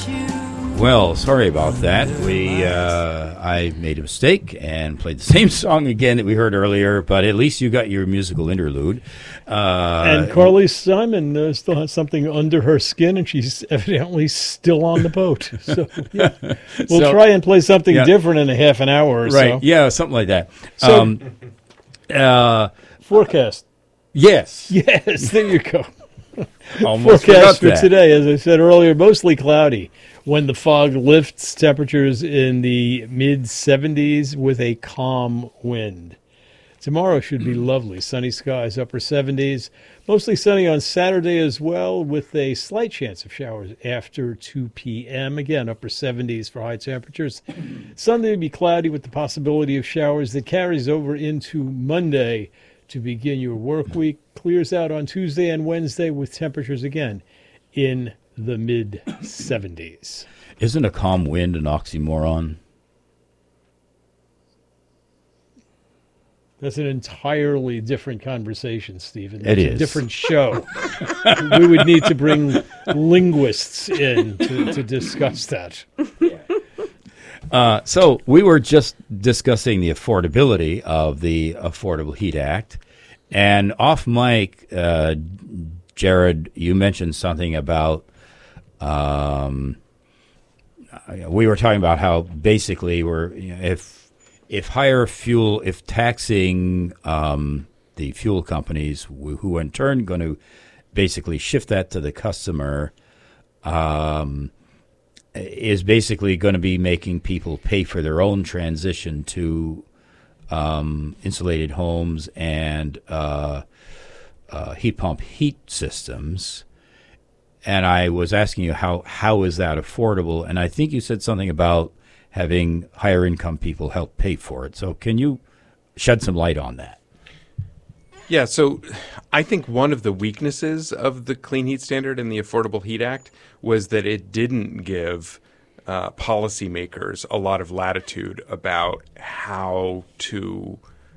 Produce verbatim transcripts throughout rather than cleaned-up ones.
Well, sorry about that. We uh, I made a mistake and played the same song again that we heard earlier, but at least you got your musical interlude. Uh, and Carly Simon uh, still has something under her skin, and she's evidently still on the boat. So yeah. we'll so, try and play something yeah. different in a half an hour or right. so. Yeah, something like that. So, um, uh, forecast. Yes. Yes, there you go. Almost Forecast for that. today, as I said earlier, mostly cloudy. When the fog lifts, temperatures in the mid seventies with a calm wind. Tomorrow should be lovely. Sunny skies, upper seventies. Mostly sunny on Saturday as well, with a slight chance of showers after two p.m. Again, upper seventies for high temperatures. Sunday will be cloudy with the possibility of showers that carries over into Monday to begin your work week. Clears out on Tuesday and Wednesday with temperatures again in the mid seventies. Isn't a calm wind an oxymoron? That's an entirely different conversation, Stephen. It It's is. a different show. We would need to bring linguists in to, to discuss that. Uh, so we were just discussing the affordability of the Affordable Heat Act. And off mic, uh, Jared, you mentioned something about Um, we were talking about how basically we're you know, if if higher fuel, if taxing um, the fuel companies, who, who in turn going to basically shift that to the customer, um, is basically going to be making people pay for their own transition to um, insulated homes and uh, uh, heat pump heat systems. And I was asking you, how how is that affordable? And I think you said something about having higher income people help pay for it. So can you shed some light on that? Yeah, so I think one of the weaknesses of the Clean Heat Standard and the Affordable Heat Act was that it didn't give uh, policymakers a lot of latitude about how to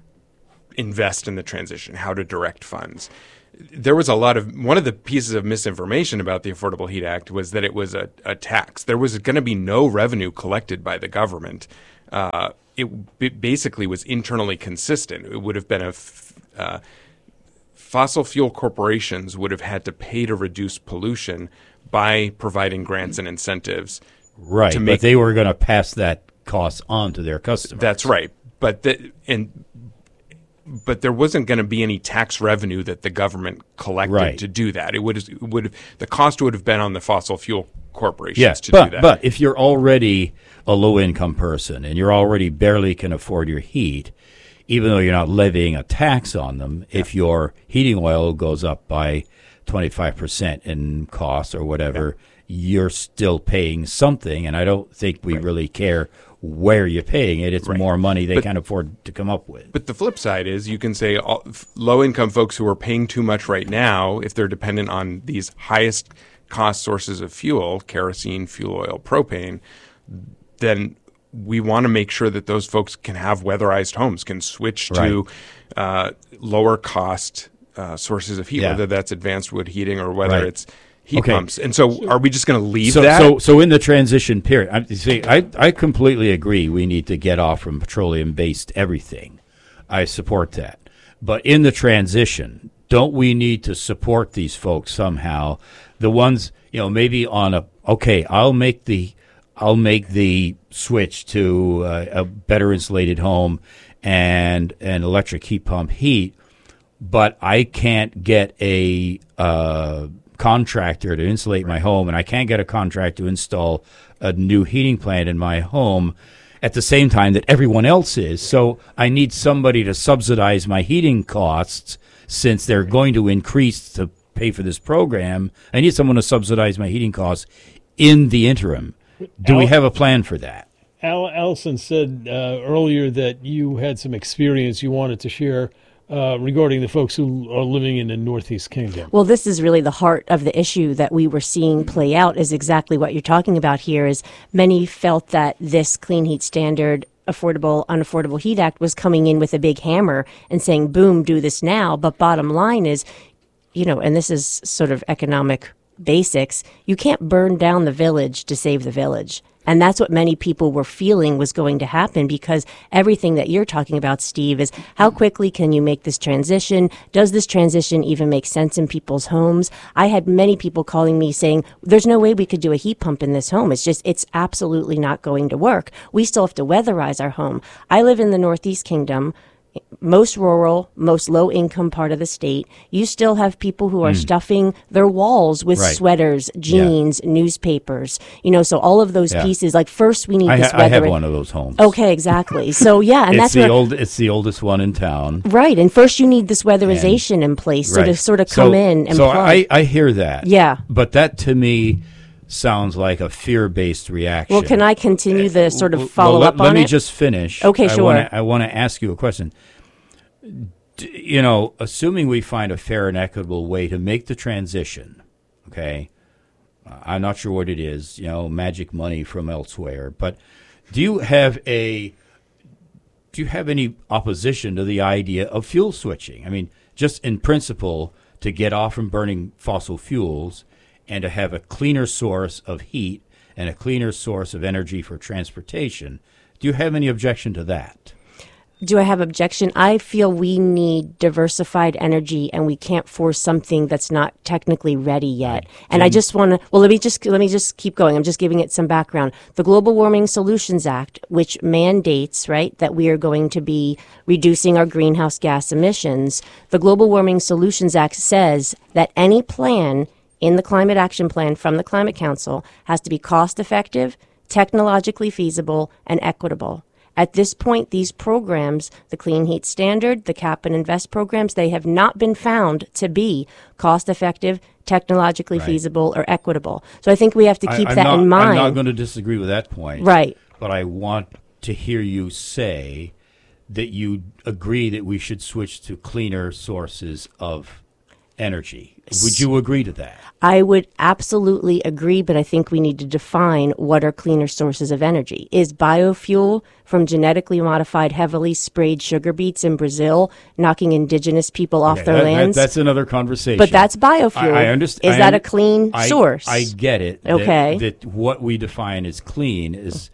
invest in the transition, how to direct funds. There was a lot of one of the pieces of misinformation about the Affordable Heat Act was that it was a, a tax. There was going to be no revenue collected by the government. Uh, it, it basically was internally consistent. It would have been a f- uh, fossil fuel corporations would have had to pay to reduce pollution by providing grants and incentives. Right, to but make, they were going to pass that cost on to their customers. That's right, but the, and. But there wasn't going to be any tax revenue that the government collected right. to do that. It would it would the cost would have been on the fossil fuel corporations yes, to but, do that. But if you're already a low income person and you're already barely can afford your heat, even though you're not levying a tax on them, yeah. if your heating oil goes up by twenty-five percent in cost or whatever, yeah. you're still paying something. And I don't think we right. really care where you're paying it. It's right. more money they but, can't afford to come up with. But the flip side is you can say all, low-income folks who are paying too much right now, if they're dependent on these highest cost sources of fuel, kerosene, fuel oil, propane, then we want to make sure that those folks can have weatherized homes, can switch right. to uh, lower cost uh, sources of heat, yeah. whether that's advanced wood heating or whether right. it's heat okay. pumps. And so are we just going to leave so, that? So so in the transition period, I, see, I, I completely agree we need to get off from petroleum-based everything. I support that. But in the transition, don't we need to support these folks somehow? The ones, you know, maybe on a, okay, I'll make the, I'll make the switch to uh, a better insulated home and an electric heat pump heat, but I can't get a uh, contractor to insulate my home, and I can't get a contractor to install a new heating plant in my home at the same time that everyone else is. So I need somebody to subsidize my heating costs since they're going to increase to pay for this program. I need someone to subsidize my heating costs in the interim. Do Al- we have a plan for that? Al- Allison said uh, earlier that you had some experience you wanted to share Uh, regarding the folks who are living in the Northeast Kingdom. Well, this is really the heart of the issue that we were seeing play out, is exactly what you're talking about here, is many felt that this Clean Heat Standard, Affordable, Unaffordable Heat Act was coming in with a big hammer and saying, boom, do this now. But bottom line is, you know, and this is sort of economic basics, you can't burn down the village to save the village. And that's what many people were feeling was going to happen, because everything that you're talking about, Steve, is how quickly can you make this transition? Does this transition even make sense in people's homes? I had many people calling me saying, there's no way we could do a heat pump in this home. It's just, it's absolutely not going to work. We still have to weatherize our home. I live in the Northeast Kingdom, most rural, most low-income part of the state. You still have people who are mm. stuffing their walls with right. sweaters, jeans, yeah. newspapers. You know, so all of those yeah. pieces. Like first, we need I this ha- weather. I have one of those homes. Okay, exactly. So yeah, and it's that's the where, old. It's the oldest one in town. Right, and first you need this weatherization and, in place, so right. to sort of come so, in and so plug. I, I hear that. Yeah, but that to me sounds like a fear-based reaction. Well, can I continue the sort of well, follow let, up on let it? Let me just finish. Okay, I sure. Wanna, I want to ask you a question. D- you know, assuming we find a fair and equitable way to make the transition, okay, uh, I'm not sure what it is, you know, magic money from elsewhere, but do you have a, do you have any opposition to the idea of fuel switching? I mean, just in principle, to get off from burning fossil fuels and to have a cleaner source of heat and a cleaner source of energy for transportation. Do you have any objection to that? Do I have objection? I feel we need diversified energy, and we can't force something that's not technically ready yet. And I just want to, well, let me just, let me just keep going. I'm just giving it some background. The Global Warming Solutions Act, which mandates, right, that we are going to be reducing our greenhouse gas emissions. The Global Warming Solutions Act says that any plan in the Climate Action Plan from the Climate Council has to be cost effective, technologically feasible, and equitable. At this point, these programs, the Clean Heat Standard, the Cap and Invest programs, they have not been found to be cost-effective, technologically right. feasible, or equitable. So I think we have to keep I, that not, in mind. I'm not going to disagree with that point. Right. But I want to hear you say that you agree that we should switch to cleaner sources of energy. Would you agree to that? I would absolutely agree, but I think we need to define what are cleaner sources of energy. Is biofuel from genetically modified, heavily sprayed sugar beets in Brazil knocking indigenous people off Okay, their that, lands? That, that's another conversation. But that's biofuel. I, I understand. Is that a clean I, source? I get it. that- Okay. That, what we define as clean is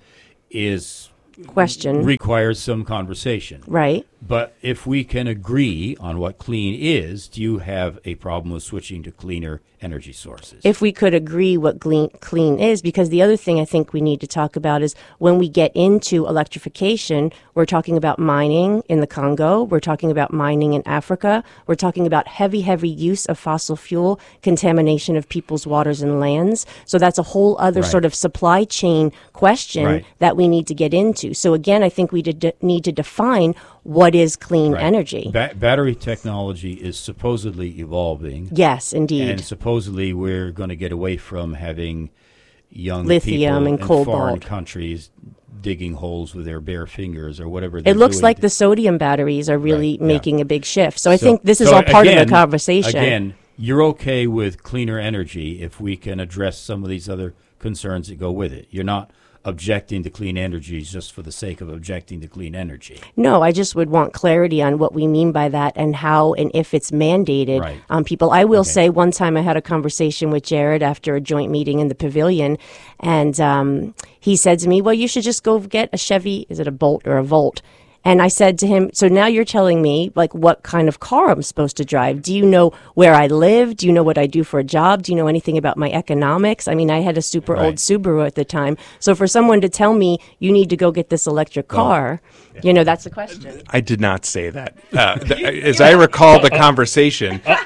is Question. requires some conversation. Right. But if we can agree on what clean is, do you have a problem with switching to cleaner energy sources? If we could agree what clean, clean is, because the other thing I think we need to talk about is when we get into electrification, we're talking about mining in the Congo, we're talking about mining in Africa, we're talking about heavy, heavy use of fossil fuel, contamination of people's waters and lands. So that's a whole other Right. sort of supply chain question Right. that we need to get into. So again, I think we did, need to define what is clean Right. energy. Ba- battery technology is supposedly evolving. Yes, indeed. And supposedly we're going to get away from having young Lithium people and in cobalt. foreign countries digging holes with their bare fingers or whatever. It they're looks doing like to- the sodium batteries are really Right, yeah. making a big shift. So I So- think this is so all part again- of the conversation. Again, you're okay with cleaner energy if we can address some of these other concerns that go with it. You're not objecting to clean energy just for the sake of objecting to clean energy. No, I just would want clarity on what we mean by that and how and if it's mandated Right. on people. I will Okay. say one time I had a conversation with Jared after a joint meeting in the pavilion, and um, he said to me, well, you should just go get a Chevy, is it a Bolt or a Volt? And I said to him, so now you're telling me like what kind of car I'm supposed to drive. Do you know where I live? Do you know what I do for a job? Do you know anything about my economics? I mean, I had a super Right. old Subaru at the time. So for someone to tell me you need to go get this electric car, you know, that's the question. I did not say that. Uh, th- as I recall the conversation, uh,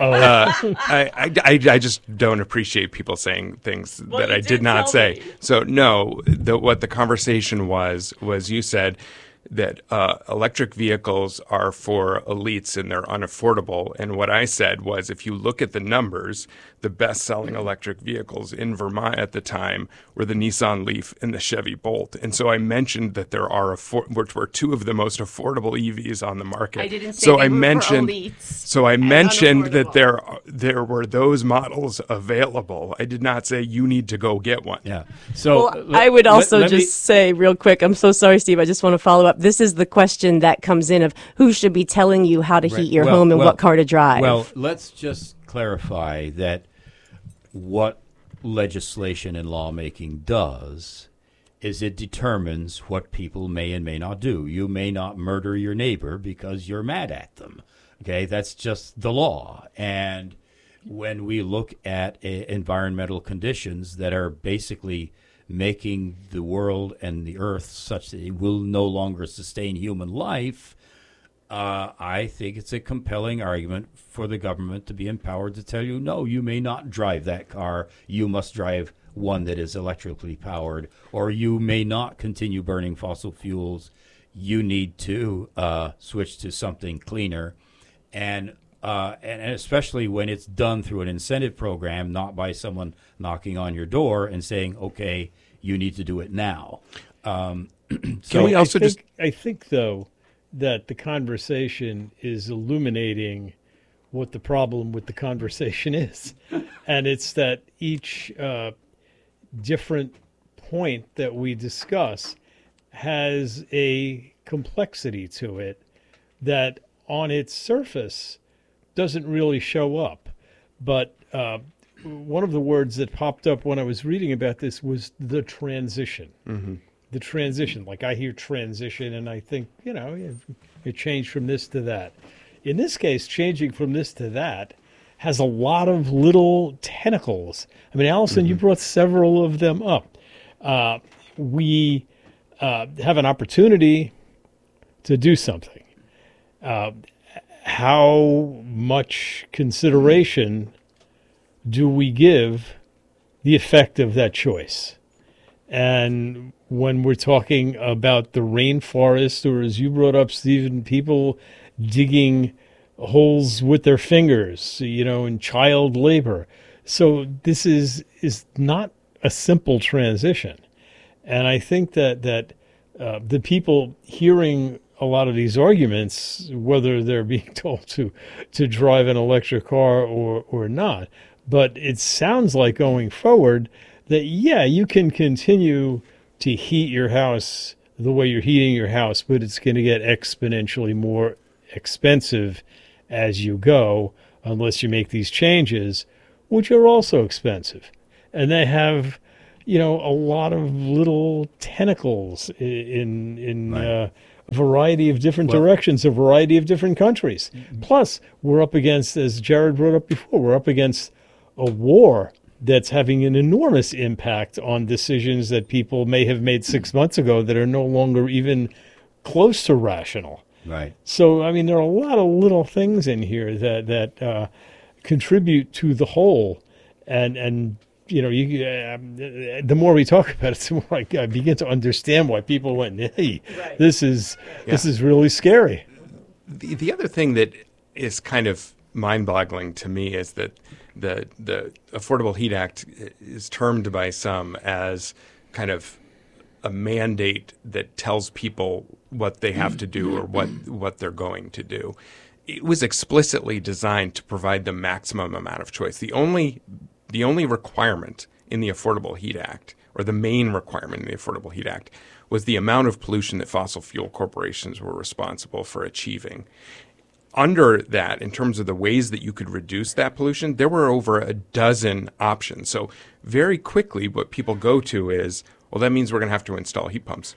I, I, I, I just don't appreciate people saying things that you I did did not tell say. me. So no, the, what the conversation was was you said that uh, electric vehicles are for elites and they're unaffordable. And what I said was, if you look at the numbers, the best-selling electric vehicles in Vermont at the time were the Nissan Leaf and the Chevy Bolt. And so I mentioned that there are affor- which were two of the most affordable E Vs on the market. I didn't say so they I were for mentioned, elites So I and mentioned that unaffordable. there there were those models available. I did not say you need to go get one. Yeah. So Well, let- I would let- also let me- just say real quick, I'm so sorry, Steve. I just want to follow up. This is the question that comes in of who should be telling you how to Right. heat your Well- home and well- what car to drive. Well, let's just clarify that what legislation and lawmaking does is it determines what people may and may not do. You may not murder your neighbor because you're mad at them. Okay, that's just the law. And when we look at uh, environmental conditions that are basically making the world and the earth such that it will no longer sustain human life, uh, I think it's a compelling argument for the government to be empowered to tell you, no, you may not drive that car. You must drive one that is electrically powered, or you may not continue burning fossil fuels. You need to uh, switch to something cleaner. And Uh, and, and especially when it's done through an incentive program, not by someone knocking on your door and saying, okay, you need to do it now. Um, so Can we also I think, just... I think, though, that the conversation is illuminating what the problem with the conversation is. And it's that each uh, different point that we discuss has a complexity to it that on its surface doesn't really show up. But uh, one of the words that popped up when I was reading about this was the transition. Mm-hmm. The transition. Like I hear transition and I think, you know, it, it changed from this to that. In this case, changing from this to that has a lot of little tentacles. I mean, Allison, mm-hmm. you brought several of them up. Uh, we uh, have an opportunity to do something. Uh, How much consideration do we give the effect of that choice? And when we're talking about the rainforest, or as you brought up, Stephen, people digging holes with their fingers, you know, in child labor. So this is is not a simple transition. And I think that, that uh, the people hearing a lot of these arguments, whether they're being told to to drive an electric car or or not. But it sounds like going forward that, yeah, you can continue to heat your house the way you're heating your house, but it's going to get exponentially more expensive as you go unless you make these changes, which are also expensive. And they have, you know, a lot of little tentacles in, in right. uh, a variety of different well, directions, a variety of different countries. Mm-hmm. Plus, we're up against, as Jared brought up before, we're up against a war that's having an enormous impact on decisions that people may have made six months ago that are no longer even close to rational. Right. So, I mean, there are a lot of little things in here that that uh, contribute to the whole, and and you know, you uh, the more we talk about it, the more I, I begin to understand why people went, "Hey, right. this is yeah. this is really scary." The the other thing that is kind of mind-boggling to me is that the the Affordable Heat Act is termed by some as kind of a mandate that tells people what they have to do or what what they're going to do. It was explicitly designed to provide the maximum amount of choice. The only the only requirement in the Affordable Heat Act, or the main requirement in the Affordable Heat Act, was the amount of pollution that fossil fuel corporations were responsible for achieving. Under that, in terms of the ways that you could reduce that pollution, there were over a dozen options. So very quickly, what people go to is, well, that means we're going to have to install heat pumps.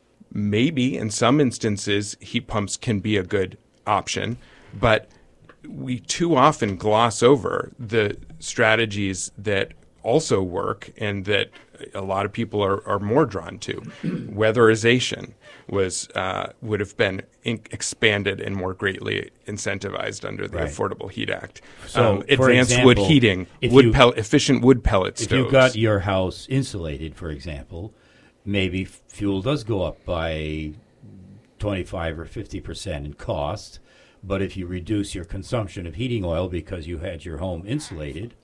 Maybe in some instances, heat pumps can be a good option, but we too often gloss over the strategies that also work and that a lot of people are, are more drawn to. Weatherization was uh, would have been in- expanded and more greatly incentivized under the right. Affordable Heat Act. So, um, advanced example, wood heating, wood you, pellet, efficient wood pellet if stoves. If you've got your house insulated, for example, maybe fuel does go up by twenty-five or fifty percent in cost. But if you reduce your consumption of heating oil because you had your home insulated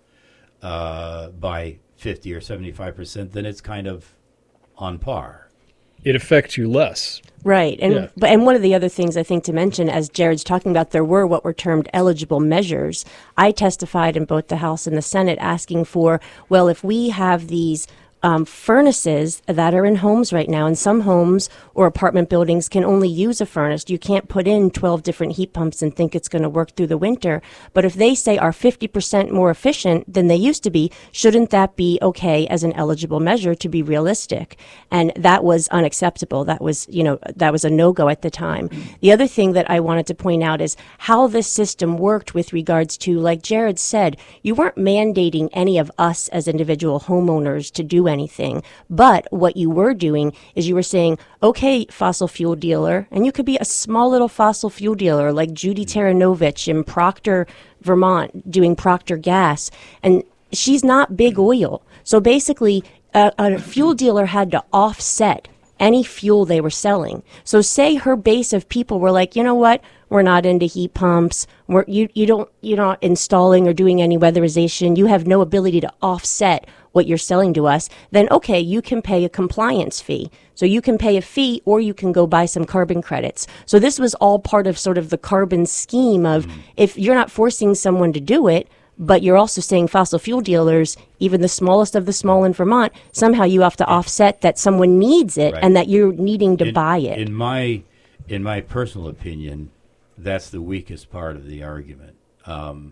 uh, by fifty or seventy-five percent, then it's kind of on par. It affects you less. Right. And yeah. but and one of the other things I think to mention, as Jared's talking about, there were what were termed eligible measures. I testified in both the House and the Senate asking for, well, if we have these um, furnaces that are in homes right now. And some homes or apartment buildings can only use a furnace. You can't put in twelve different heat pumps and think it's going to work through the winter. But if they say are fifty percent more efficient than they used to be, shouldn't that be okay as an eligible measure to be realistic? And that was unacceptable. That was, you know, that was a no-go at the time. The other thing that I wanted to point out is how this system worked with regards to, like Jared said, you weren't mandating any of us as individual homeowners to do anything. But what you were doing is you were saying, okay, fossil fuel dealer, and you could be a small little fossil fuel dealer like Judy Taranovich in Proctor, Vermont, doing Proctor Gas, and she's not big oil. So basically, a, a fuel dealer had to offset any fuel they were selling. So say her base of people were like, you know what, we're not into heat pumps. We're, you, you don't, you're not installing or doing any weatherization. You have no ability to offset what you're selling to us. Then, okay, you can pay a compliance fee. So you can pay a fee or you can go buy some carbon credits. So this was all part of sort of the carbon scheme of mm-hmm. if you're not forcing someone to do it, but you're also saying fossil fuel dealers, even the smallest of the small in Vermont, somehow you have to offset that someone needs it right. and that you're needing to in, buy it. In my, in my personal opinion, that's the weakest part of the argument. Um,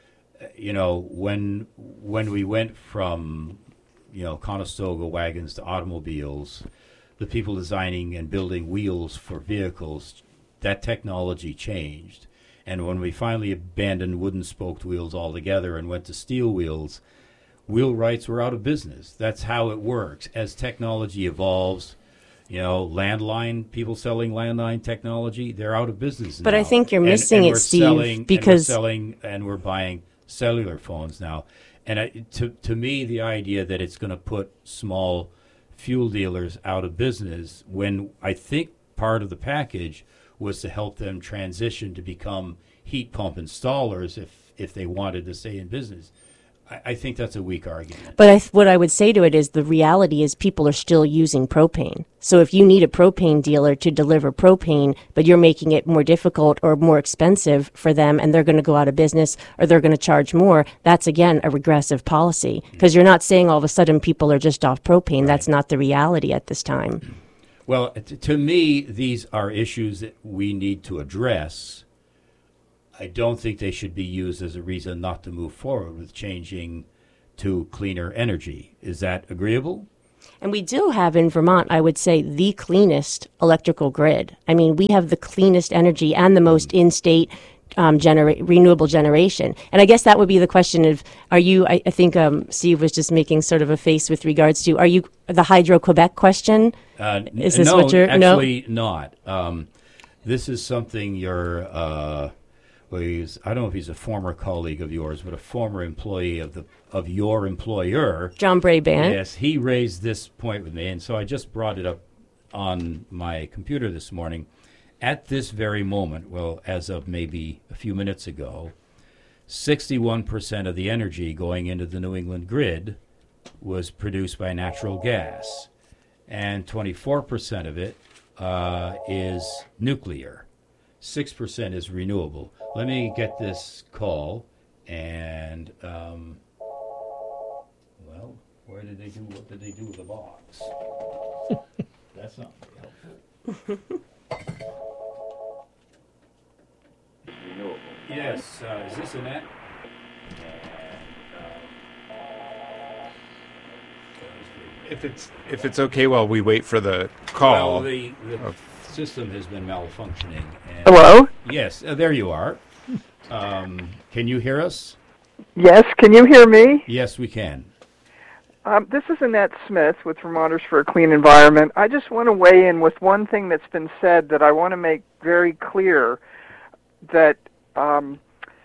you know, when when we went from, you know, Conestoga wagons to automobiles, the people designing and building wheels for vehicles, that technology changed. And when we finally abandoned wooden spoked wheels altogether and went to steel wheels, wheelwrights were out of business. That's how it works. As technology evolves, you know, landline, people selling landline technology, they're out of business But now. I think you're And- missing and it, we're Steve, selling, because and we're selling and we're buying cellular phones now. And I, to to me, the idea that it's going to put small fuel dealers out of business, when I think part of the package was to help them transition to become heat pump installers if if they wanted to stay in business. I, I think that's a weak argument. But I th- what I would say to it is the reality is people are still using propane. So if you need a propane dealer to deliver propane, but you're making it more difficult or more expensive for them and they're going to go out of business or they're going to charge more, that's, again, a regressive policy. Because you're not saying all of a sudden people are just off propane. Right. That's not the reality at this time. Well, t- to me, these are issues that we need to address. I don't think they should be used as a reason not to move forward with changing to cleaner energy. Is that agreeable? And we do have in Vermont, I would say, the cleanest electrical grid. I mean, we have the cleanest energy and the most in-state um, genera- renewable generation. And I guess that would be the question of, are you, I, I think um, Steve was just making sort of a face with regards to, are you the Hydro-Quebec question? Uh, is this no, what you're, actually no? not. Um, this is something you're... Uh, Well, he's, I don't know if he's a former colleague of yours, but a former employee of the of your employer. John Brabant. Yes, he raised this point with me, and so I just brought it up on my computer this morning. At this very moment, well, as of maybe a few minutes ago, sixty-one percent of the energy going into the New England grid was produced by natural gas, and twenty-four percent of it uh, is nuclear. six percent is renewable. Let me get this call, and, um, well, where did they do, what did they do with the box? That's not very helpful. Renewable. Yes, uh, is this Annette? If it's if it's okay while we wait for the call. Well, the, the oh. system has been malfunctioning. And Hello? Yes, uh, there you are. Um, can you hear us? Yes, can you hear me? Yes, we can. Um, this is Annette Smith with Vermonters for a Clean Environment. I just want to weigh in with one thing that's been said that I want to make very clear, that um,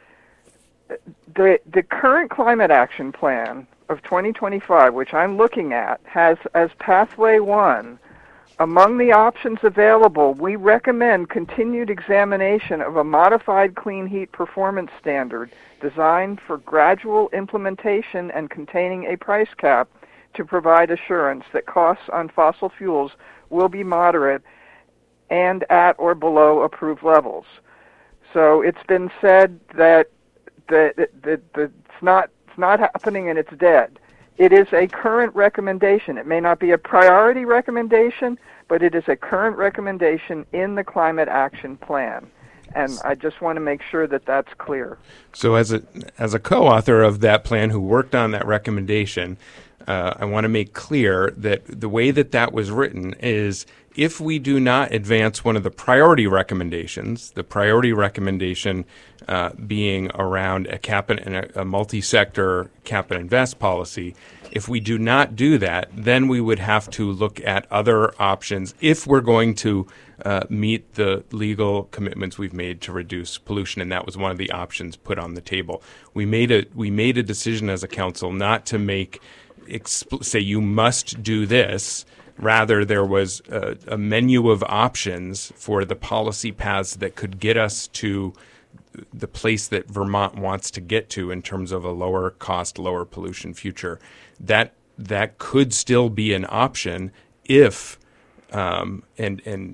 the the current climate action plan of twenty twenty-five, which I'm looking at, has as pathway one, among the options available, we recommend continued examination of a modified clean heat performance standard designed for gradual implementation and containing a price cap to provide assurance that costs on fossil fuels will be moderate and at or below approved levels. So it's been said that that, that, that it's not it's not happening and it's dead. It is a current recommendation. It may not be a priority recommendation, but it is a current recommendation in the Climate Action Plan. And I just want to make sure that that's clear. So as a as a co-author of that plan who worked on that recommendation, uh, I want to make clear that the way that that was written is if we do not advance one of the priority recommendations, the priority recommendation uh, being around a cap and a, a multi-sector cap and invest policy, if we do not do that, then we would have to look at other options if we're going to uh, meet the legal commitments we've made to reduce pollution, and that was one of the options put on the table. We made a we made a decision as a council not to make expl- say you must do this. Rather, there was a, a menu of options for the policy paths that could get us to the place that Vermont wants to get to in terms of a lower cost, lower pollution future. That that could still be an option if um, and and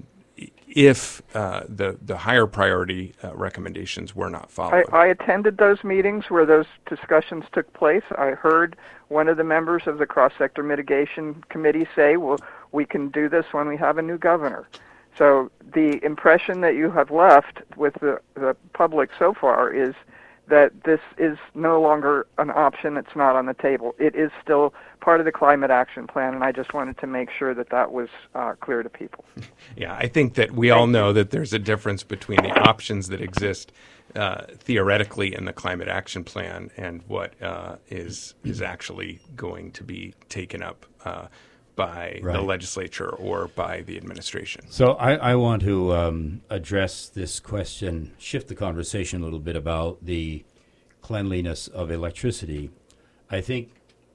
if uh, the the higher priority uh, recommendations were not followed. I, I attended those meetings where those discussions took place. I heard one of the members of the cross-sector mitigation committee say, well, we can do this when we have a new governor. So the impression that you have left with the, the public so far is that this is no longer an option. It's not on the table. It is still part of the Climate Action Plan, and I just wanted to make sure that that was uh, clear to people. Yeah, I think that we all know that there's a difference between the options that exist uh, theoretically in the Climate Action Plan and what uh, is is actually going to be taken up uh, by Right. the legislature or by the administration. So I, I want to um, address this question, shift the conversation a little bit about the cleanliness of electricity. I think,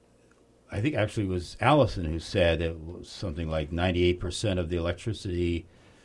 I think actually it was Allison who said it was something like ninety-eight percent of the electricity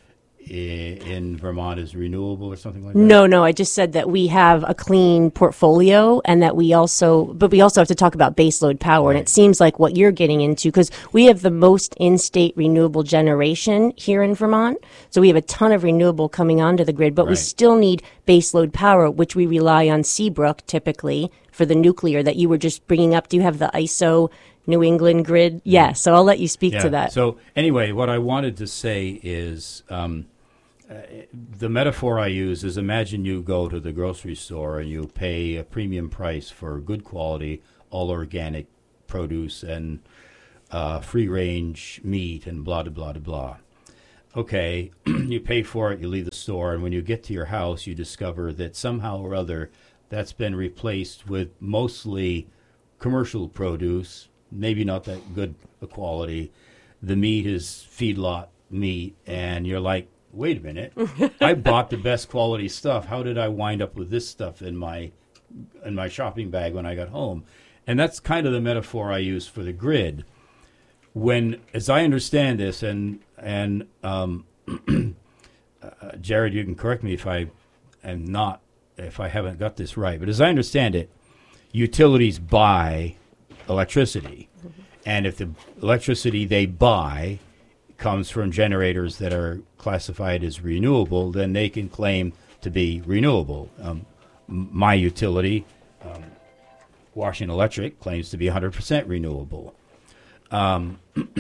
i- in Vermont is renewable or something like that. No, no, I just said that we have a clean portfolio and that we also, but we also have to talk about baseload power. And it seems like what you're getting into, because we have the most in-state renewable generation here in Vermont. So we have a ton of renewable coming onto the grid, but we Right. still need baseload power, which we rely on Seabrook typically for the nuclear that you were just bringing up. Do you have the I S O New England grid? Yeah, so I'll let you speak Yeah. to that. So anyway, what I wanted to say is um, uh, the metaphor I use is imagine you go to the grocery store and you pay a premium price for good quality, all organic produce and uh, free range meat and blah, blah, blah, blah, blah. Okay, you pay for it, you leave the store, and when you get to your house, you discover that somehow or other that's been replaced with mostly commercial produce, maybe not that good a quality. The meat is feedlot meat, and you're like, wait a minute, I bought the best quality stuff. How did I wind up with this stuff in my in my shopping bag when I got home? And that's kind of the metaphor I use for the grid. When, as I understand this, and and um, uh, Jared, you can correct me if I am not, if I haven't got this right, but as I understand it, utilities buy electricity, mm-hmm. and if the electricity they buy comes from generators that are classified as renewable, then they can claim to be renewable. Um, m- my utility, um, Washington Electric, claims to be one hundred percent renewable. Um,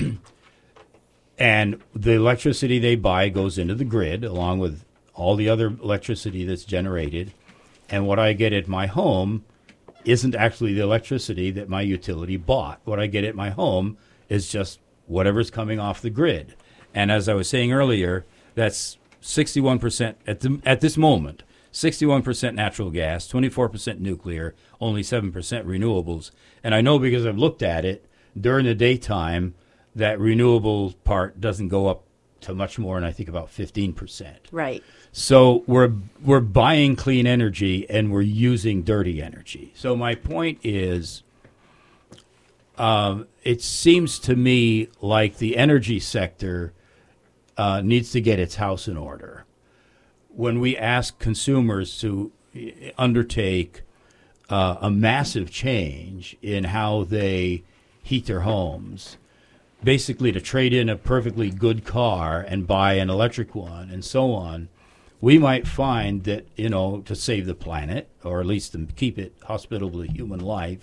and the electricity they buy goes into the grid along with all the other electricity that's generated. And what I get at my home isn't actually the electricity that my utility bought. What I get at my home is just whatever's coming off the grid. And as I was saying earlier, that's sixty-one percent at the, at this moment, sixty-one percent natural gas, twenty-four percent nuclear, only seven percent renewables. And I know because I've looked at it, during the daytime, that renewable part doesn't go up to much more than I think about fifteen percent. Right. So we're we're buying clean energy and we're using dirty energy. So my point is, um, it seems to me like the energy sector uh, needs to get its house in order. When we ask consumers to undertake uh, a massive change in how they heat their homes, basically to trade in a perfectly good car and buy an electric one and so on, we might find that, you know, to save the planet, or at least to keep it hospitable to human life,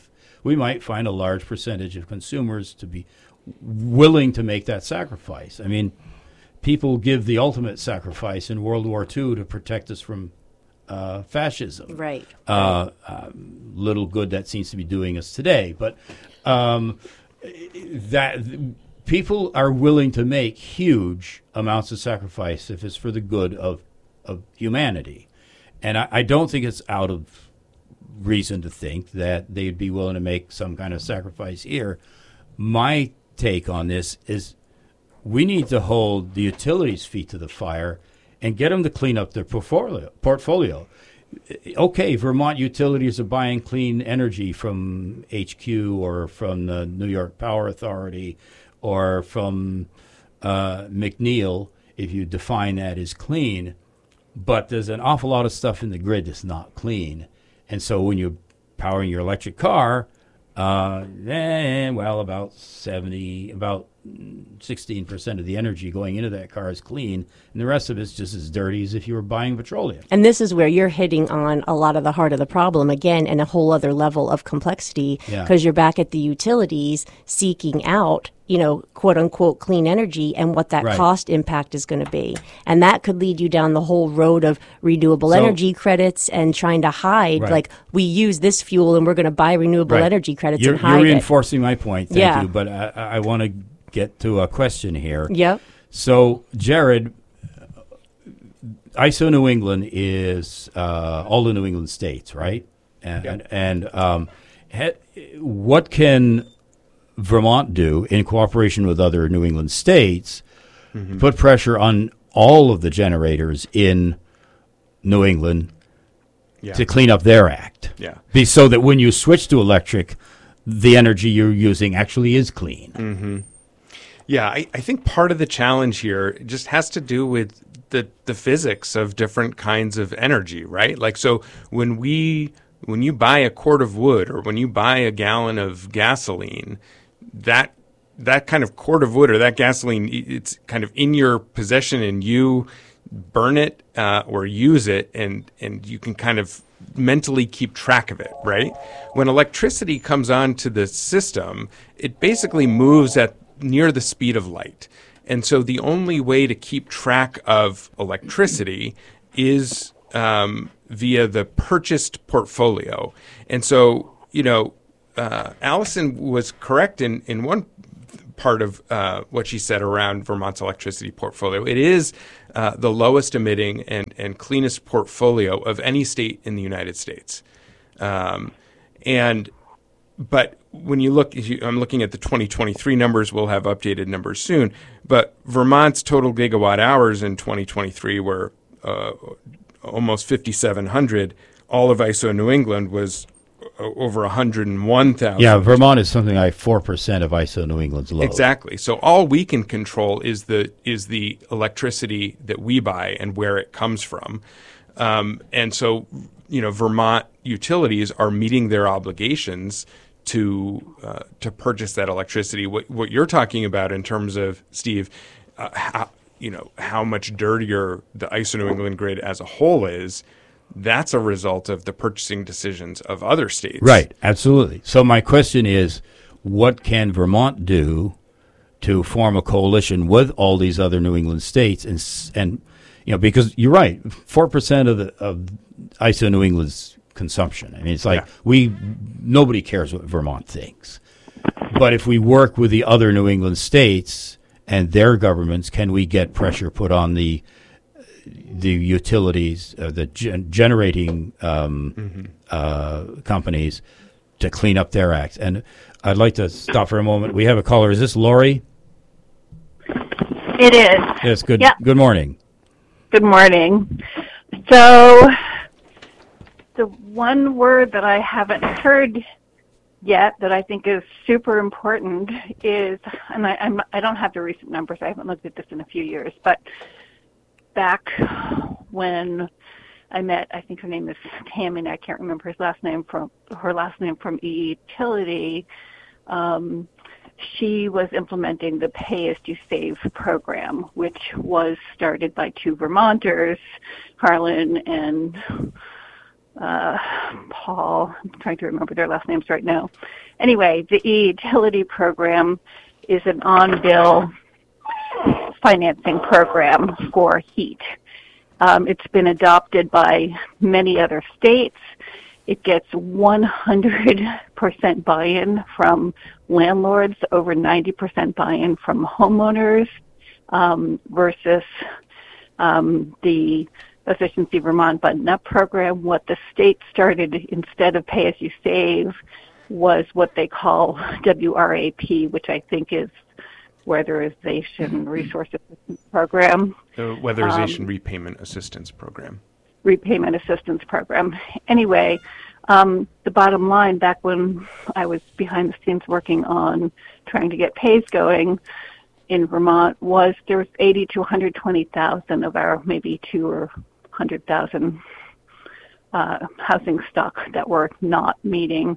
we might find a large percentage of consumers to be willing to make that sacrifice. I mean, people give the ultimate sacrifice in World War Two to protect us from uh, fascism. Right. Uh, um, little good that seems to be doing us today. But um, that people are willing to make huge amounts of sacrifice if it's for the good of, of humanity. And I, I don't think it's out of reason to think that they'd be willing to make some kind of sacrifice here. My take on this is we need to hold the utilities' feet to the fire and get them to clean up their portfolio. portfolio. Okay, Vermont utilities are buying clean energy from H Q or from the New York Power Authority or from uh, McNeil, if you define that as clean. But there's an awful lot of stuff in the grid that's not clean. And so when you're powering your electric car, uh, then, well, about seventy, about sixteen percent of the energy going into that car is clean, and the rest of it's just as dirty as if you were buying petroleum. And this is where you're hitting on a lot of the heart of the problem, again, and a whole other level of complexity, because Yeah. you're back at the utilities seeking out, you know, quote unquote, clean energy and what that Right. cost impact is going to be. And that could lead you down the whole road of renewable So- energy credits and trying to hide, Right. like, we use this fuel and we're going to buy renewable Right. energy credits You're, and you're hide it. reinforcing my point, thank Yeah. you, but I, I want to get to a question here. Yep. So, Jared, I S O New England is uh, all the New England states, right? And, Yep. and um, ha- what can Vermont do in cooperation with other New England states Mm-hmm. put pressure on all of the generators in New England Yeah. to clean up their act? Yeah. Be so that when you switch to electric, the energy you're using actually is clean. Mm. Yeah, I, I think part of the challenge here just has to do with the the physics of different kinds of energy, right? Like, so when we when you buy a quart of wood or when you buy a gallon of gasoline, that that kind of quart of wood or that gasoline, i- it's kind of in your possession and you burn it uh, or use it, and and you can kind of mentally keep track of it, right? When electricity comes onto the system, it basically moves at near the speed of light. And so the only way to keep track of electricity is um, via the purchased portfolio. And so, you know, uh, Allison was correct in, in one part of uh, what she said around Vermont's electricity portfolio. It is uh, the lowest emitting and, and cleanest portfolio of any state in the United States. Um, and but when you look, if you, I'm looking at the twenty twenty-three numbers. We'll have updated numbers soon. But Vermont's total gigawatt hours in twenty twenty-three were uh, almost fifty-seven hundred. All of I S O New England was uh, over one hundred one thousand. Yeah, Vermont is something like four percent of I S O New England's load. Exactly. So all we can control is the is the electricity that we buy and where it comes from. Um, and so, you know, Vermont utilities are meeting their obligations to uh, to purchase that electricity. What what you're talking about in terms of, Steve, uh, how, you know, how much dirtier the I S O New England grid as a whole is, that's a result of the purchasing decisions of other states. Right, absolutely. So my question is, what can Vermont do to form a coalition with all these other New England states? And, s- and you know, because you're right, four percent of the of I S O New England's consumption. I mean, it's like Yeah. we nobody cares what Vermont thinks. But if we work with the other New England states and their governments, can we get pressure put on the the utilities, uh, the gen- generating um, uh, companies to clean up their acts? And I'd like to stop for a moment. We have a caller. Is this Lori? It is. Yes. Good. Yeah. Good morning. Good morning. So, the one word that I haven't heard yet that I think is super important is, and I, I'm, I don't have the recent numbers, I haven't looked at this in a few years, but back when I met, I think her name is Tammy, and I can't remember his last name from her last name from E Utility. Um, she was implementing the Pay As You Save program, which was started by two Vermonters, Harlan and uh, Paul, I'm trying to remember their last names right now. Anyway, the e-utility program is an on-bill financing program for heat. Um, it's been adopted by many other states. It gets one hundred percent buy-in from landlords, over ninety percent buy-in from homeowners, um, versus um, the Efficiency Vermont Button-Up program. What the state started instead of pay-as-you-save was what they call W R A P, which I think is Weatherization Resource Assistance Program. The Weatherization um, Repayment Assistance Program. Repayment Assistance Program. Anyway, um, the bottom line, back when I was behind the scenes working on trying to get pays going in Vermont, was there was eighty to one hundred twenty thousand of our maybe two or one hundred thousand uh, housing stock that were not meeting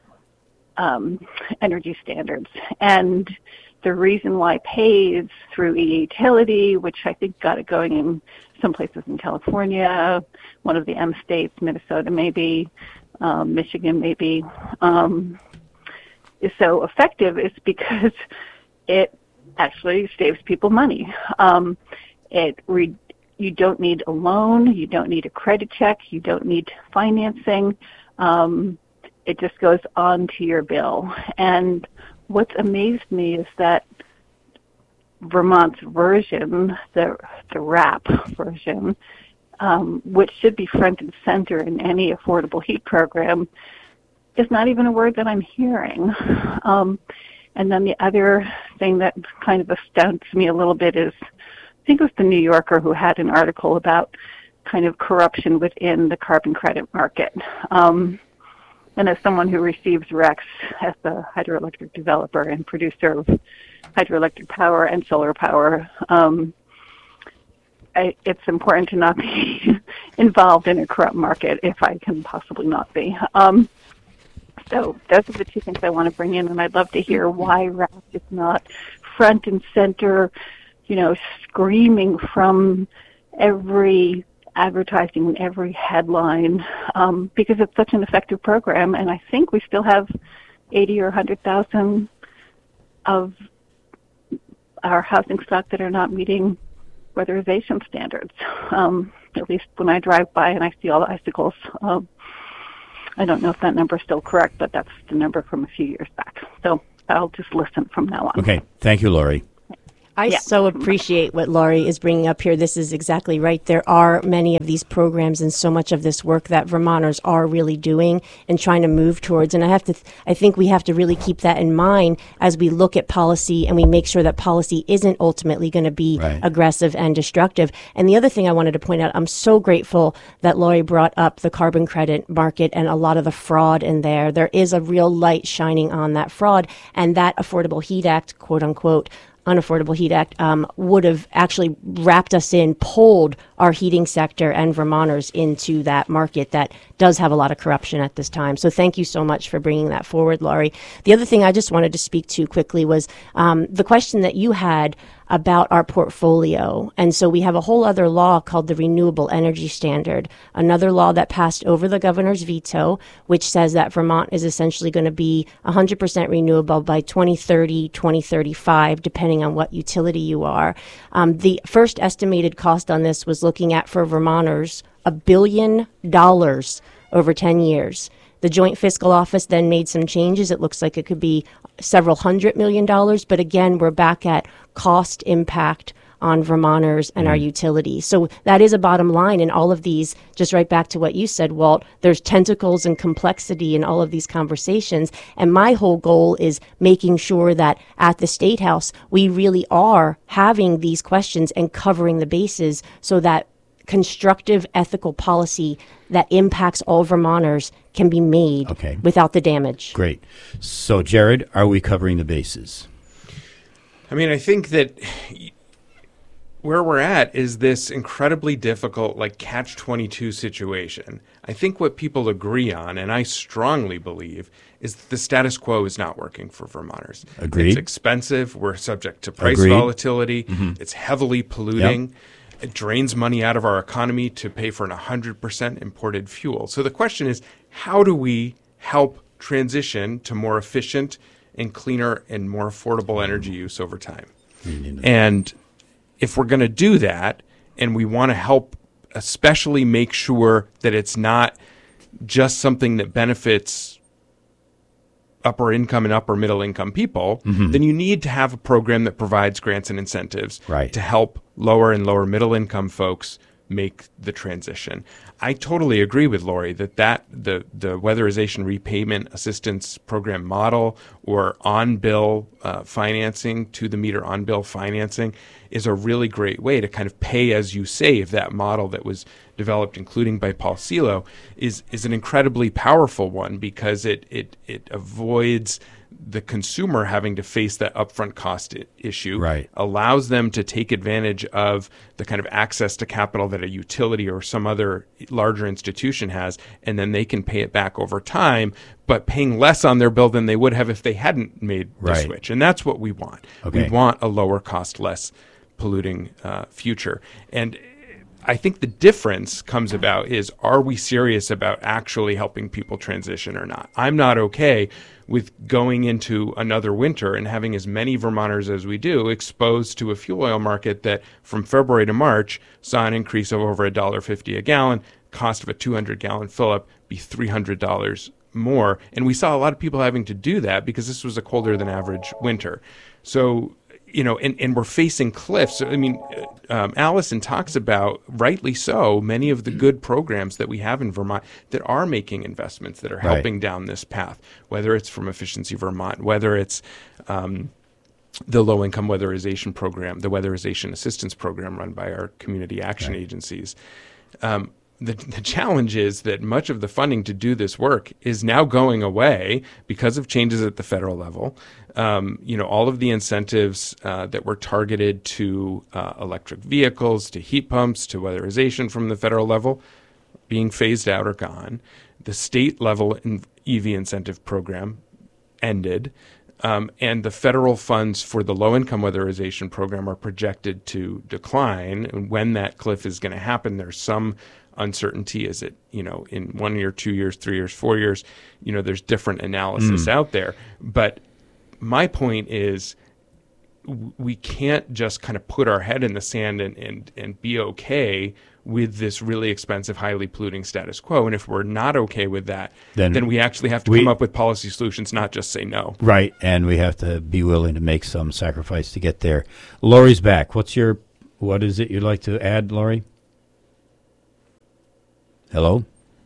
um, energy standards. And the reason why pays through e-utility, which I think got it going in some places in California, one of the M states, Minnesota maybe, um, Michigan maybe, um, is so effective is because it actually saves people money. Um, it re- you don't need a loan, you don't need a credit check, you don't need financing. Um, it just goes on to your bill. And what's amazed me is that Vermont's version, the the R A P version, um, which should be front and center in any affordable heat program, is not even a word that I'm hearing. Um, and then the other thing that kind of astounds me a little bit is, I think it was the New Yorker who had an article about kind of corruption within the carbon credit market. Um, And as someone who receives R E Cs as a hydroelectric developer and producer of hydroelectric power and solar power, um, I, it's important to not be involved in a corrupt market if I can possibly not be. Um, so those are the two things I want to bring in, and I'd love to hear why R A P is not front and center, you know, screaming from every advertising in every headline, um, because it's such an effective program, and I think we still have eighty or one hundred thousand of our housing stock that are not meeting weatherization standards. Um, at least when I drive by and I see all the icicles. Um, I don't know if that number is still correct, but that's the number from a few years back. So I'll just listen from now on. Okay. Thank you, Lori. I Yeah. so appreciate what Laurie is bringing up here. This is exactly right. There are many of these programs and so much of this work that Vermonters are really doing and trying to move towards. And I have to, th- I think we have to really keep that in mind as we look at policy and we make sure that policy isn't ultimately going to be Right. aggressive and destructive. And the other thing I wanted to point out, I'm so grateful that Laurie brought up the carbon credit market and a lot of the fraud in there. There is a real light shining on that fraud, and that Affordable Heat Act, quote unquote, Unaffordable Heat Act um, would have actually wrapped us in, pulled our heating sector and Vermonters into that market that does have a lot of corruption at this time. So thank you so much for bringing that forward, Laurie. The other thing I just wanted to speak to quickly was um, the question that you had about our portfolio. And so we have a whole other law called the Renewable Energy Standard, another law that passed over the governor's veto, which says that Vermont is essentially going to be one hundred percent renewable by twenty thirty, twenty thirty-five, depending on what utility you are. Um, the first estimated cost on this was looking at, for Vermonters, a billion dollars over ten years. The Joint Fiscal Office then made some changes. It looks like it could be several hundred million dollars. But again, we're back at cost impact on Vermonters and mm. our utilities. So that is a bottom line in all of these. Just right back to what you said, Walt, there's tentacles and complexity in all of these conversations. And my whole goal is making sure that at the State House, we really are having these questions and covering the bases so that constructive ethical policy that impacts all Vermonters can be made okay. without the damage. Great. So, Jared, are we covering the bases? I mean, I think that where we're at is this incredibly difficult, like, catch twenty-two situation. I think what people agree on, and I strongly believe, is that the status quo is not working for Vermonters. Agreed. It's expensive. We're subject to price Agreed. volatility. Mm-hmm. It's heavily polluting. Yep. It drains money out of our economy to pay for an one hundred percent imported fuel. So the question is, how do we help transition to more efficient and cleaner and more affordable energy use over time? Mm-hmm. And if we're going to do that, and we want to help especially make sure that it's not just something that benefits upper income and upper middle income people, mm-hmm. then you need to have a program that provides grants and incentives right. to help lower and lower middle income folks make the transition. I totally agree with Lori that, that the, the weatherization repayment assistance program model or on-bill uh, financing, to-the-meter on-bill financing is a really great way to kind of pay as you save. That model that was developed, including by Paul Cielo, is is an incredibly powerful one because it it it avoids the consumer having to face that upfront cost I- issue, right. allows them to take advantage of the kind of access to capital that a utility or some other larger institution has, and then they can pay it back over time, but paying less on their bill than they would have if they hadn't made the right. switch. And that's what we want. Okay. We want a lower cost, less polluting uh, future. And I think the difference comes about is, are we serious about actually helping people transition or not? I'm not okay with going into another winter and having as many Vermonters as we do exposed to a fuel oil market that from February to March saw an increase of over one dollar fifty a gallon, cost of a two hundred gallon fill-up be three hundred dollars more. And we saw a lot of people having to do that because this was a colder than average winter. So, you know, and, and we're facing cliffs. I mean, um, Allison talks about, rightly so, many of the good programs that we have in Vermont that are making investments that are helping right. down this path, whether it's from Efficiency Vermont, whether it's um, the low-income weatherization program, the weatherization assistance program run by our community action right. agencies. Um, The, the challenge is that much of the funding to do this work is now going away because of changes at the federal level. Um, you know, all of the incentives uh, that were targeted to uh, electric vehicles, to heat pumps, to weatherization from the federal level being phased out or gone. The state level in E V incentive program ended. Um, and the federal funds for the low-income weatherization program are projected to decline. And when that cliff is going to happen, there's some uncertainty. Is it, you know, in one year, two years, three years, four years? You know, there's different analysis mm. out there. But my point is, w- we can't just kind of put our head in the sand and, and, and be okay with this really expensive, highly polluting status quo. And if we're not okay with that, then, then we actually have to we, come up with policy solutions, not just say no. Right, and we have to be willing to make some sacrifice to get there. Lori's back. What's your, what is it you'd like to add, Lori? Hello?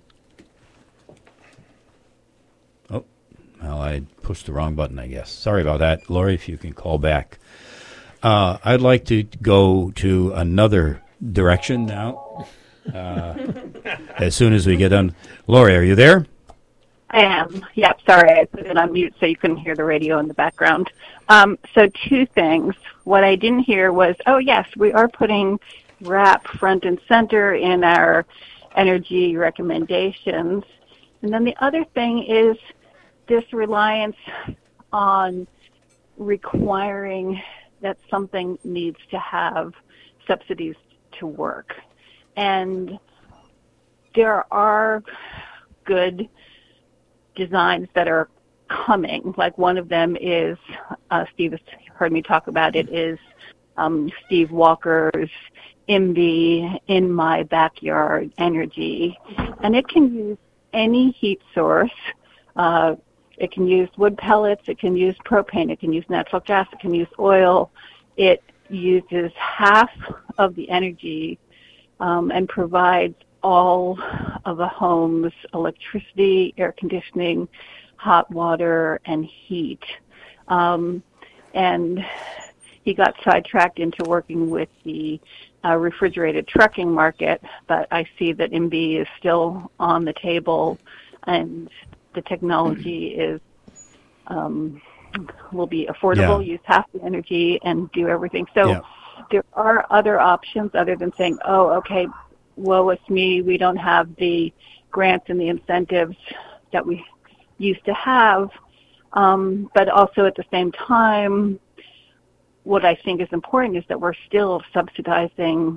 Oh, well, I pushed the wrong button, I guess. Sorry about that. Lori, if you can call back. Uh, I'd like to go to another direction now, uh, as soon as we get done. Lori, are you there? I am. Yep, sorry, I put it on mute so you couldn't hear the radio in the background. Um, so two things. What I didn't hear was, oh, yes, we are putting R A P front and center in our energy recommendations. And then the other thing is this reliance on requiring that something needs to have subsidies to work. And there are good designs that are coming. Like one of them is, uh, Steve has heard me talk about it, is um, Steve Walker's I M B, In My Backyard Energy. And it can use any heat source. Uh, it can use wood pellets, it can use propane, it can use natural gas, it can use oil. It uses half of the energy um, and provides all of a home's electricity, air conditioning, hot water, and heat. Um, and he got sidetracked into working with the uh, refrigerated trucking market, but I see that I M B is still on the table, and the technology is um, will be affordable, yeah. use half the energy, and do everything. So yeah. there are other options other than saying, oh, okay, woe is me, we don't have the grants and the incentives that we used to have. Um, but also at the same time, what I think is important is that we're still subsidizing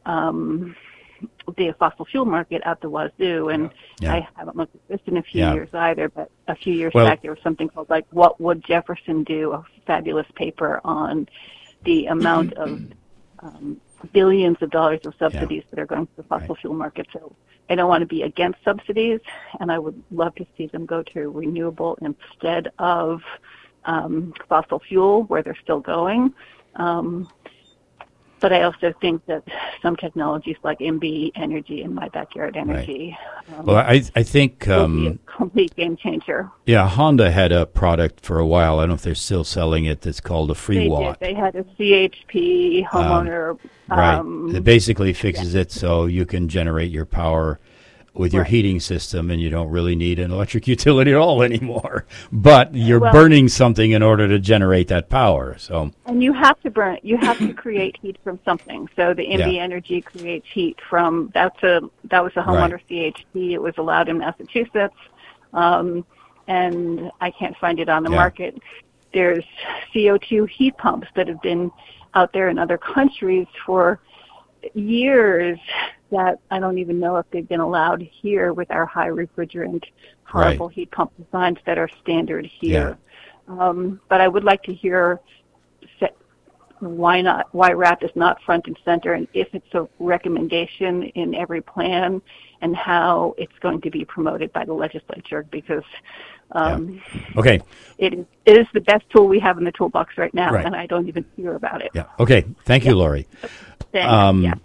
um, the fossil fuel market out the wazoo. And Yeah. I haven't looked at this in a few Yeah. years either, but a few years Well- back there was something called like What Would Jefferson Do? A fabulous paper on the amount of um, billions of dollars of subsidies that are going to the fossil Right. fuel market. So I don't want to be against subsidies, and I would love to see them go to renewable instead of um, fossil fuel, where they're still going. Um, but I also think that some technologies like M B Energy and My Backyard Energy um, Well, I I think will be um, a complete game changer. yeah, Honda had a product for a while. I don't know if they're still selling it. That's called a Free They Watt. did. They had a C H P homeowner. Right. Um, It basically fixes it so you can generate your power with your Right. heating system, and you don't really need an electric utility at all anymore. But you're Well- burning something in order to generate that power. So And you have to burn. You have to create heat from something. So the M B Yeah. Energy creates heat from. That's a that was a homeowner Right. C H P. It was allowed in Massachusetts, um, and I can't find it on the Yeah. market. There's C O two heat pumps that have been out there in other countries for years that I don't even know if they've been allowed here with our high refrigerant, horrible heat pump designs that are standard here. Um, but I would like to hear se- why not, why R A P is not front and center, and if it's a recommendation in every plan, and how it's going to be promoted by the legislature, because um, okay, it, is, it is the best tool we have in the toolbox right now, Right. and I don't even hear about it. yeah, okay. Thank you, Lori. Thanks. Um, yeah.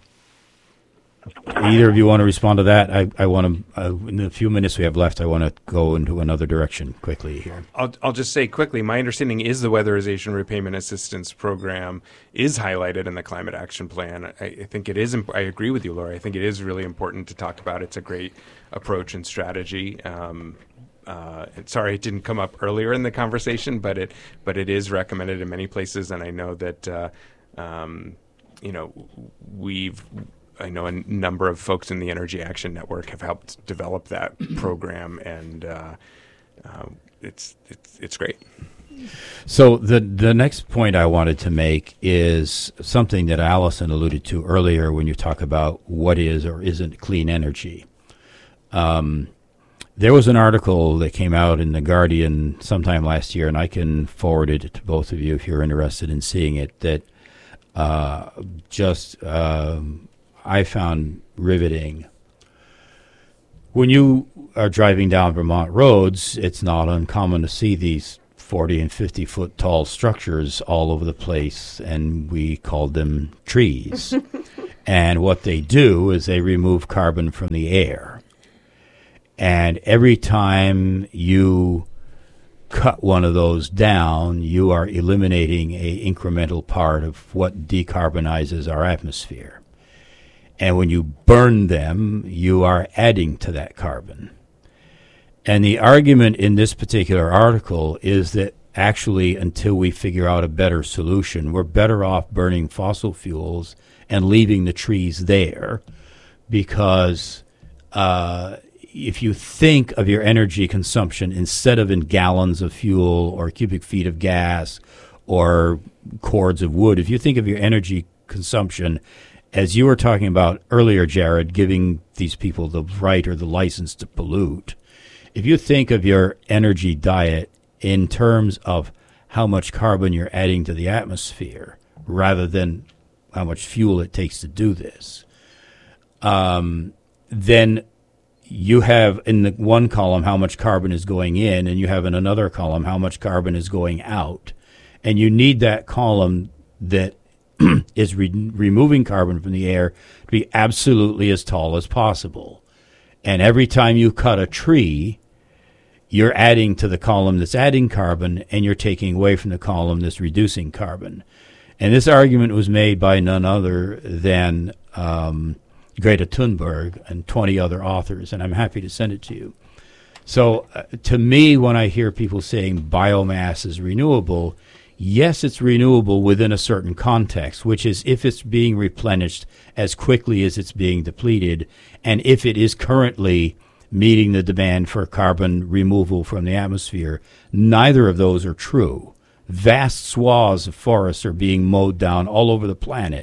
Either of you want to respond to that? I, I want to, uh, in the few minutes we have left, I want to go into another direction quickly here. I'll, I'll just say quickly, my understanding is the Weatherization Repayment Assistance Program is highlighted in the Climate Action Plan. I, I think it is, imp- I agree with you, Laura. I think it is really important to talk about. It's a great approach and strategy. Um, uh, and sorry it didn't come up earlier in the conversation, but it but it is recommended in many places, and I know that, uh, um, you know, we've... I know a number of folks in the Energy Action Network have helped develop that program, and uh, uh, it's it's it's great. So the the next point I wanted to make is something that Allison alluded to earlier when you talk about what is or isn't clean energy. Um, there was an article that came out in The Guardian sometime last year, and I can forward it to both of you if you're interested in seeing it, that uh, just... Um, I found riveting. When you are driving down Vermont roads, it's not uncommon to see these forty and fifty foot tall structures all over the place, and we called them trees. And what they do is they remove carbon from the air. And every time you cut one of those down, you are eliminating a incremental part of what decarbonizes our atmosphere. And when you burn them, you are adding to that carbon. And the argument in this particular article is that actually, until we figure out a better solution, we're better off burning fossil fuels and leaving the trees there, because uh, if you think of your energy consumption instead of in gallons of fuel or cubic feet of gas or cords of wood, if you think of your energy consumption as you were talking about earlier, Jared, giving these people the right or the license to pollute, if you think of your energy diet in terms of how much carbon you're adding to the atmosphere rather than how much fuel it takes to do this, um, then you have in the one column how much carbon is going in, and you have in another column how much carbon is going out. And you need that column that is re- removing carbon from the air to be absolutely as tall as possible. And every time you cut a tree, you're adding to the column that's adding carbon, and you're taking away from the column that's reducing carbon. And this argument was made by none other than um, Greta Thunberg and twenty other authors, and I'm happy to send it to you. So uh, to me, when I hear people saying biomass is renewable, yes, it's renewable within a certain context, which is if it's being replenished as quickly as it's being depleted, and if it is currently meeting the demand for carbon removal from the atmosphere. Neither of those are true. Vast swaths of forests are being mowed down all over the planet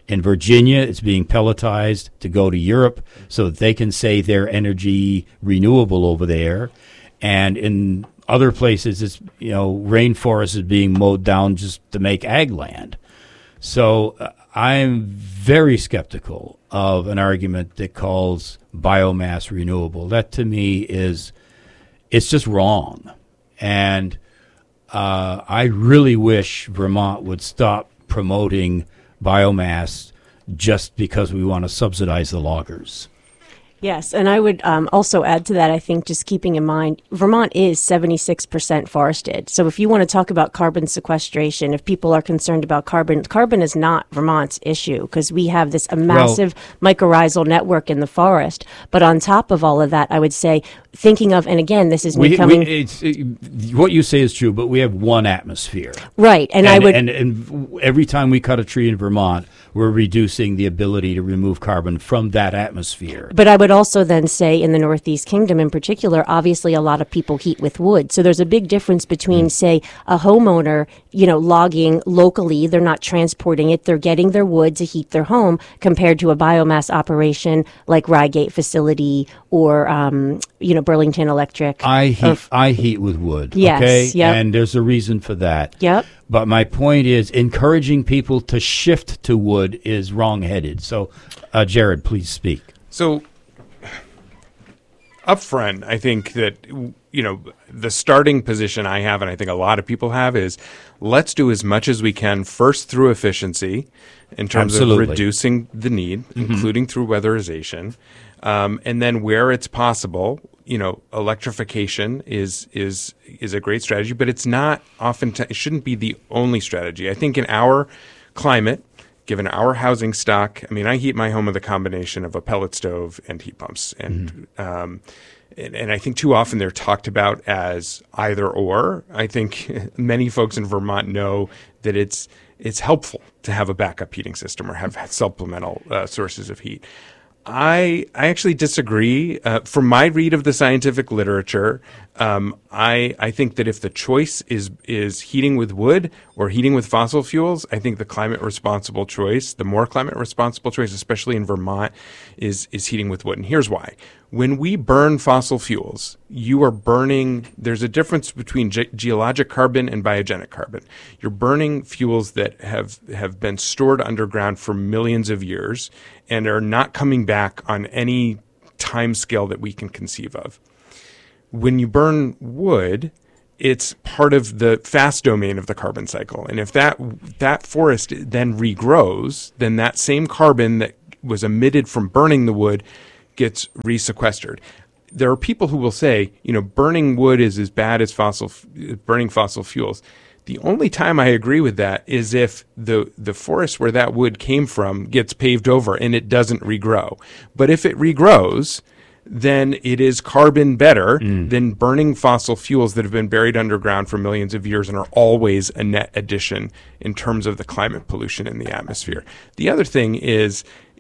In Virginia, it's being pelletized to go to Europe so that they can say they're energy renewable over there. And in other places, it's, you know, rainforest is being mowed down just to make ag land. So uh, I'm very skeptical of an argument that calls biomass renewable. That to me is, it's just wrong. And uh, I really wish Vermont would stop promoting biomass just because we want to subsidize the loggers. Yes, and I would um, also add to that, I think, just keeping in mind, Vermont is seventy-six percent forested. So if you want to talk about carbon sequestration, if people are concerned about carbon, carbon is not Vermont's issue because we have this a massive well, mycorrhizal network in the forest. But on top of all of that, I would say, thinking of, and again, this is me we, coming... We, it's, it, what you say is true, but we have one atmosphere. Right, and, and I would... And, and every time we cut a tree in Vermont, we're reducing the ability to remove carbon from that atmosphere. But I would also then say in the Northeast Kingdom in particular, obviously a lot of people heat with wood. So there's a big difference between, mm. say, a homeowner, you know, logging locally, they're not transporting it, they're getting their wood to heat their home, compared to a biomass operation like Rygate facility or, um, you know, Burlington Electric. I heat, f- I heat with wood, yes, okay? Yep. And there's a reason for that. Yep. But my point is, encouraging people to shift to wood is wrong-headed. So, uh, Jared, please speak. So, up front, I think that, you know, the starting position I have, and I think a lot of people have, is let's do as much as we can first through efficiency in terms Absolutely. of reducing the need, mm-hmm. including through weatherization. Um, and then where it's possible, you know, electrification is is is a great strategy, but it's not often, t- it shouldn't be the only strategy. I think in our climate, given our housing stock, I mean, I heat my home with a combination of a pellet stove and heat pumps. And, mm-hmm. um, and, and I think too often they're talked about as either or. I think many folks in Vermont know that it's it's helpful to have a backup heating system or have supplemental uh, sources of heat. I I actually disagree. Uh, from my read of the scientific literature, um, I I think that if the choice is is heating with wood or heating with fossil fuels, I think the climate responsible choice, the more climate responsible choice, especially in Vermont, is is heating with wood. And here's why: when we burn fossil fuels, you are burning. There's a difference between ge- geologic carbon and biogenic carbon. You're burning fuels that have have been stored underground for millions of years and are not coming back on any time scale that we can conceive of. When you burn wood, it's part of the fast domain of the carbon cycle. And if that that forest then regrows, then that same carbon that was emitted from burning the wood gets resequestered. There are people who will say, you know, burning wood is as bad as fossil burning fossil fuels. The only time I agree with that is if the, the forest where that wood came from gets paved over and it doesn't regrow. But if it regrows, then it is carbon better mm. than burning fossil fuels that have been buried underground for millions of years and are always a net addition in terms of the climate pollution in the atmosphere. The other thing is,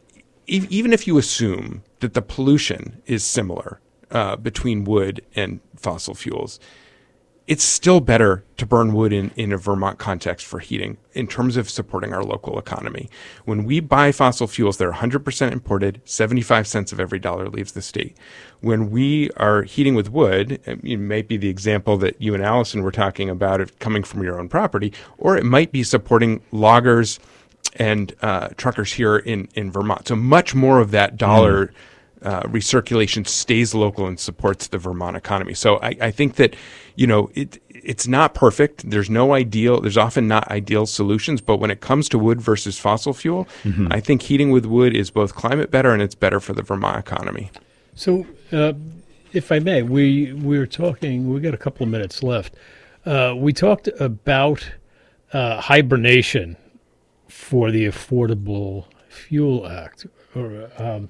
e- even if you assume that the pollution is similar uh, between wood and fossil fuels, it's still better to burn wood in, in a Vermont context for heating in terms of supporting our local economy. When we buy fossil fuels, they're one hundred percent imported, seventy-five cents of every dollar leaves the state. When we are heating with wood, it might be the example that you and Allison were talking about of coming from your own property, or it might be supporting loggers and uh, truckers here in, in Vermont. So much more of that dollar mm. Uh, recirculation stays local and supports the Vermont economy. So I, I think that, you know, it it's not perfect. There's no ideal. There's often not ideal solutions. But when it comes to wood versus fossil fuel, mm-hmm. I think heating with wood is both climate better and it's better for the Vermont economy. So, uh, if I may, we we were talking. We got a couple of minutes left. Uh, we talked about uh, hibernation for the Affordable Fuel Act, or. Um,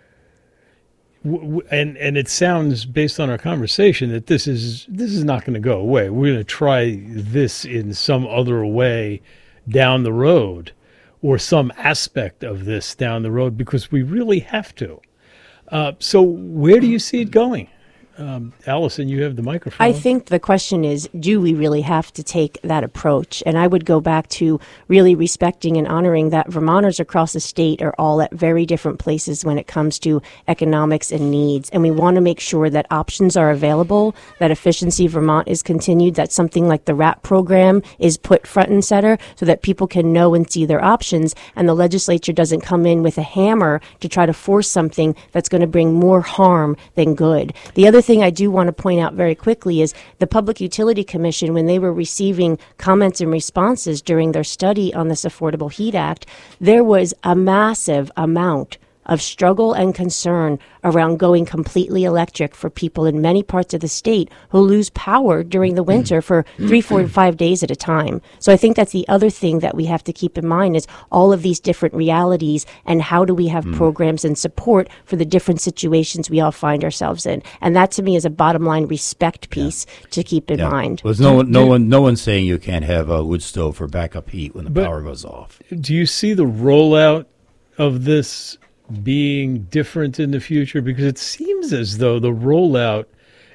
And and it sounds, based on our conversation, that this is this is not going to go away. We're going to try this in some other way down the road, or some aspect of this down the road, because we really have to. Uh, so where do you see it going? Um, Allison, you have the microphone. I think the question is, do we really have to take that approach? And I would go back to really respecting and honoring that Vermonters across the state are all at very different places when it comes to economics and needs. And we want to make sure that options are available, that Efficiency Vermont is continued, that something like the R A P program is put front and center so that people can know and see their options, and the legislature doesn't come in with a hammer to try to force something that's going to bring more harm than good. The other thing I do want to point out very quickly is the Public Utility Commission, when they were receiving comments and responses during their study on this Affordable Heat Act, there was a massive amount of struggle and concern around going completely electric for people in many parts of the state who lose power during the winter for three, four, five days at a time. So I think that's the other thing that we have to keep in mind is all of these different realities and how do we have mm. programs and support for the different situations we all find ourselves in. And that to me is a bottom line respect piece yeah. to keep in yeah. mind. Well, no one, no one, no one's saying you can't have a wood stove for backup heat when the but power goes off. Do you see the rollout of this being different in the future? Because it seems as though the rollout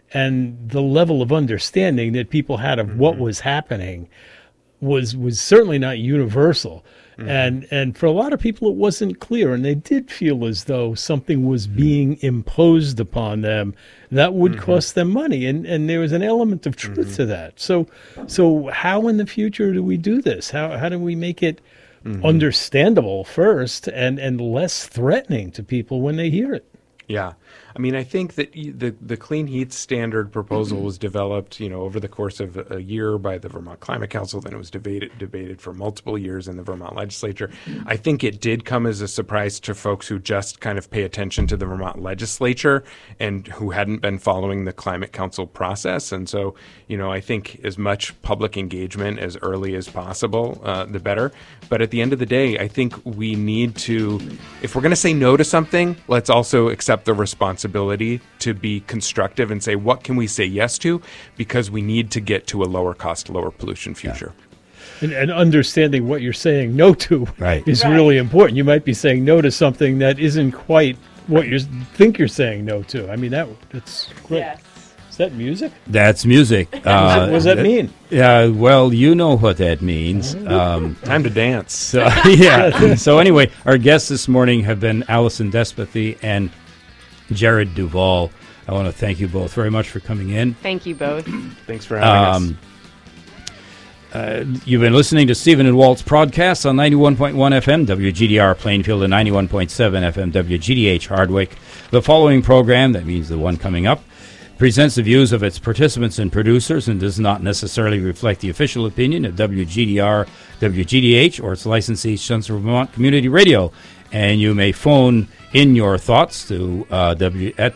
and the level of understanding that people had of mm-hmm. what was happening was was certainly not universal. Mm-hmm. And and for a lot of people it wasn't clear, and they did feel as though something was being imposed upon them that would mm-hmm. cost them money, and and there was an element of truth mm-hmm. to that. So so how in the future do we do this? How how do we make it Mm-hmm. understandable first and, and less threatening to people when they hear it? Yeah. I mean, I think that the the Clean Heat Standard proposal mm-hmm. was developed, you know, over the course of a year by the Vermont Climate Council. Then it was debated debated for multiple years in the Vermont legislature. I think it did come as a surprise to folks who just kind of pay attention to the Vermont legislature and who hadn't been following the Climate Council process. And so, you know, I think as much public engagement as early as possible, uh, the better. But at the end of the day, I think we need to, if we're going to say no to something, let's also accept the responsibility to be constructive and say, what can we say yes to? Because we need to get to a lower cost, lower pollution future. Yeah. And, and understanding what you're saying no to right. is right. really important. You might be saying no to something that isn't quite what you think you're saying no to. I mean, that that's great. Yes. Is that music? That's music. Uh, what does that mean? Yeah, well, you know what that means. Um, Time to dance. So, yeah. So anyway, our guests this morning have been Allison Despathy and Jared Duval. I want to thank you both very much for coming in. Thank you both. Thanks for having um, us. Uh, you've been listening to Stephen and Walt's broadcast on ninety-one point one F M W G D R Plainfield and ninety-one point seven F M W G D H Hardwick. The following program, that means the one coming up, presents the views of its participants and producers and does not necessarily reflect the official opinion of W G D R, W G D H, or its licensee, Central Vermont Community Radio. And you may phone in your thoughts to uh, w at